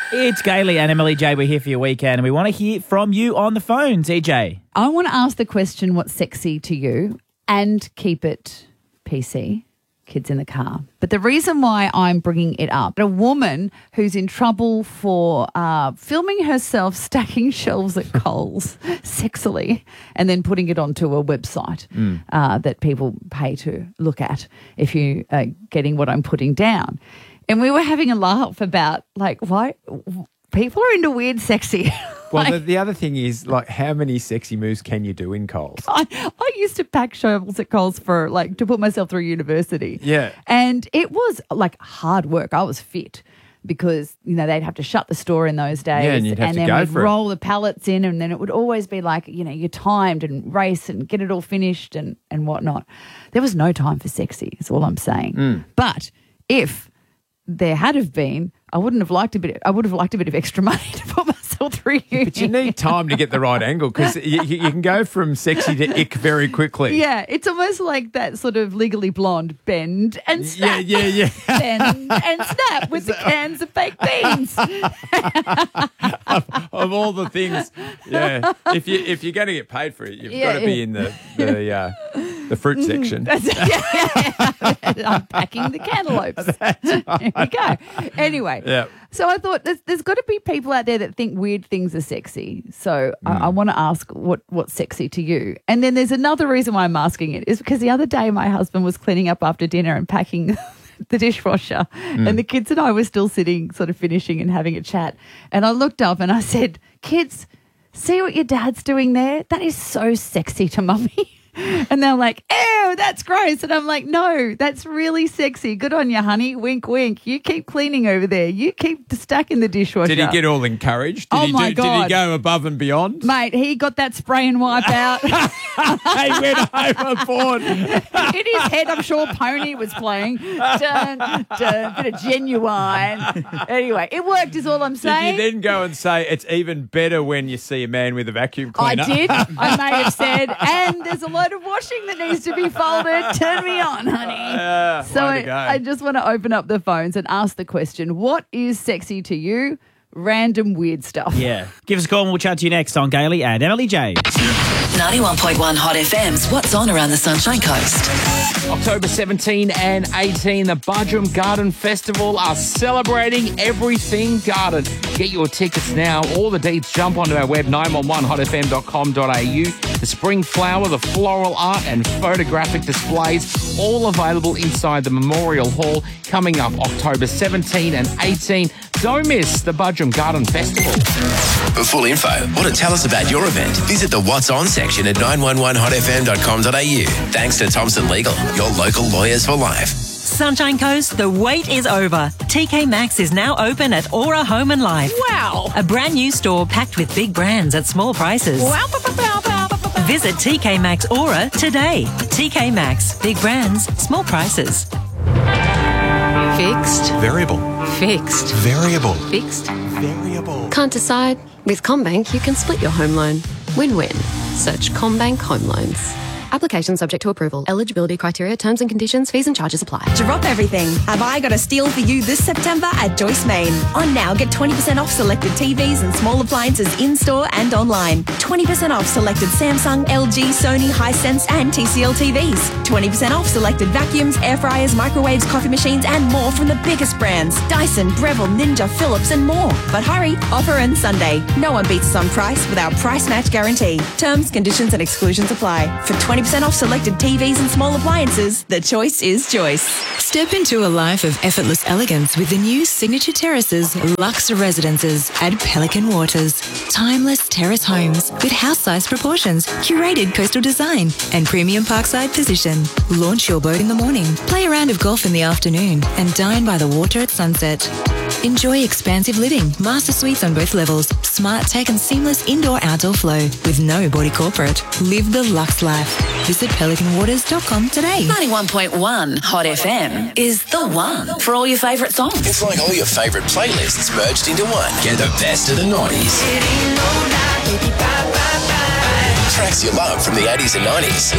It's Gailey and Emily J. We're here for your weekend and we want to hear from you on the phones, EJ. I want to ask the question, what's sexy to you? And keep it PC, kids in the car. But the reason why I'm bringing it up, a woman who's in trouble for filming herself stacking shelves at Coles sexily and then putting it onto a website that people pay to look at if you are getting what I'm putting down. And we were having a laugh about, like, why people are into weird sexy. Well, the other thing is, like, how many sexy moves can you do in Coles? I used to pack shovels at Coles for, like, to put myself through university. Yeah. And it was, like, hard work. I was fit because, you know, they'd have to shut the store in those days. Yeah, and you'd have to then go we'd for it. roll the pallets in, and then it would always be like, you know, you're timed and race and get it all finished and whatnot. There was no time for sexy, is all I'm saying. But if there had have been, I would have liked a bit of extra money to put myself through uni. But you need time to get the right angle because you can go from sexy to ick very quickly. Yeah, it's almost like that sort of Legally Blonde bend and snap. Yeah. Bend and snap with the cans of baked beans. Of all the things, yeah. If you're going to get paid for it, you've got to be in the fruit section. Unpacking the cantaloupes. There we go. Anyway, so I thought there's got to be people out there that think weird things are sexy. So I want to ask what's sexy to you. And then there's another reason why I'm asking it is because the other day my husband was cleaning up after dinner and packing the dishwasher and the kids and I were still sitting sort of finishing and having a chat. And I looked up and I said, kids, see what your dad's doing there? That is so sexy to mummy. And they're like, ew, that's gross. And I'm like, no, that's really sexy. Good on you, honey. Wink, wink. You keep cleaning over there. You keep stacking the dishwasher. Did he get all encouraged? Did my God. Did he go above and beyond? Mate, he got that spray and wipe out. He went overboard. In his head, I'm sure Pony was playing. Dun, dun, bit of Genuine. Anyway, it worked is all I'm saying. Did you then go and say it's even better when you see a man with a vacuum cleaner? I did. I may have said, and there's a load of washing that needs to be folded. Turn me on, honey. So I just want to open up the phones and ask the question, what is sexy to you? Random weird stuff. Yeah. Give us a call and we'll chat to you next on Gailey and Emily J. 91.1 Hot FM's What's On Around the Sunshine Coast. October 17 and 18, the Budrum Garden Festival are celebrating everything garden. Get your tickets now. All the deets, jump onto our web, 911hotfm.com.au. The spring flower, the floral art and photographic displays, all available inside the Memorial Hall, coming up October 17 and 18. Don't miss the Budrum Garden Festival. For full info or to tell us about your event, visit the What's On section at 911hotfm.com.au. Thanks to Thompson Legal, your local lawyers for life. Sunshine Coast, the wait is over. TK Maxx is now open at Aura Home and Life. Wow. A brand new store packed with big brands at small prices. Wow. Visit TK Maxx Aura today. TK Maxx, big brands, small prices. Fixed. Variable. Fixed. Variable. Fixed. Variable. Can't decide? With CommBank, you can split your home loan. Win-win. Search CommBank Home Loans. Application subject to approval. Eligibility criteria, terms and conditions, fees and charges apply. Drop everything. Have I got a steal for you this September at Joyce Main? On now, get 20% off selected TVs and small appliances in-store and online. 20% off selected Samsung, LG, Sony, Hisense and TCL TVs. 20% off selected vacuums, air fryers, microwaves, coffee machines and more from the biggest brands. Dyson, Breville, Ninja, Philips and more. But hurry, offer ends Sunday. No one beats us on price with our price match guarantee. Terms, conditions and exclusions apply. For 20% off selected TVs and small appliances, the choice is Joyce. Step into a life of effortless elegance with the new Signature Terraces Luxe Residences at Pelican Waters. Timeless terrace homes with house-sized proportions, curated coastal design and premium parkside position. Launch your boat in the morning, play a round of golf in the afternoon and dine by the water at sunset. Enjoy expansive living, master suites on both levels, smart tech and seamless indoor-outdoor flow with no body corporate. Live the luxe life. Visit pelicanwaters.com today. 91.1 Hot FM is the one for all your favourite songs. It's like all your favourite playlists merged into one. Get the best of the 90s. Tracks you love from the 80s and 90s.